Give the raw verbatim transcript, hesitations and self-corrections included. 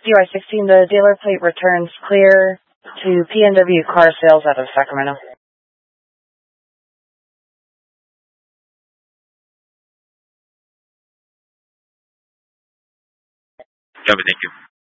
D Y sixteen, the dealer plate returns clear to P N W Car Sales out of Sacramento. Copy, thank you.